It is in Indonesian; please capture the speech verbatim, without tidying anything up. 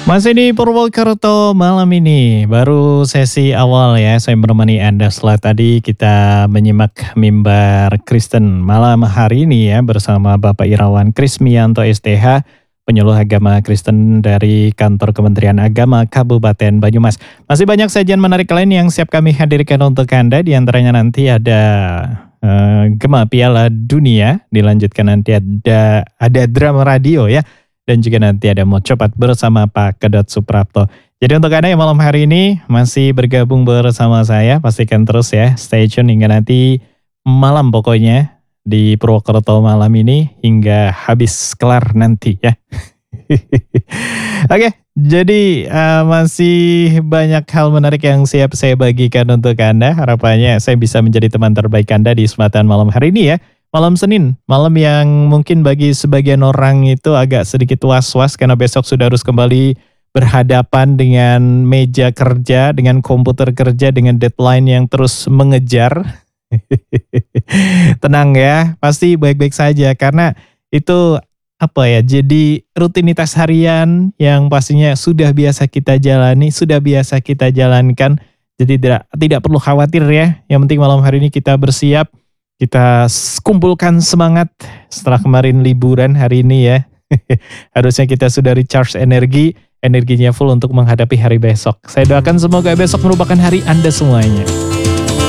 Masih di Purwokerto malam ini, baru sesi awal ya, saya menemani Anda setelah tadi kita menyimak mimbar Kristen malam hari ini ya bersama Bapak Irawan Krismianto S T H, penyuluh agama Kristen dari Kantor Kementerian Agama Kabupaten Banyumas. Masih banyak sajian menarik lain yang siap kami hadirkan untuk Anda, di antaranya nanti ada eh, Gema Piala Dunia, dilanjutkan nanti ada ada drama radio ya. Dan juga nanti ada Mau Copat bersama Pak Kedot Suprapto. Jadi untuk Anda yang malam hari ini masih bergabung bersama saya, pastikan terus ya, stay tune hingga nanti malam pokoknya di Purwokerto malam ini hingga habis kelar nanti ya. Oke, jadi uh, masih banyak hal menarik yang siap saya bagikan untuk Anda. Harapannya saya bisa menjadi teman terbaik Anda di kesempatan malam hari ini ya. Malam Senin, malam yang mungkin bagi sebagian orang itu agak sedikit was-was karena besok sudah harus kembali berhadapan dengan meja kerja, dengan komputer kerja, dengan deadline yang terus mengejar. Tenang ya, pasti baik-baik saja karena itu apa ya, jadi rutinitas harian yang pastinya sudah biasa kita jalani, sudah biasa kita jalankan. Jadi tidak tidak perlu khawatir ya. Yang penting malam hari ini kita bersiap. Kita kumpulkan semangat setelah kemarin liburan hari ini ya. Harusnya kita sudah recharge energi, energinya full untuk menghadapi hari besok. Saya doakan semoga besok merupakan hari Anda semuanya.